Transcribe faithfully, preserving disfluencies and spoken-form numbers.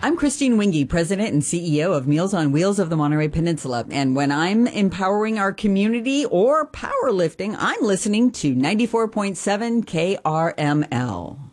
I'm Christine Wingy, President and C E O of Meals on Wheels of the Monterey Peninsula. And when I'm empowering our community or powerlifting, I'm listening to ninety-four point seven K R M L.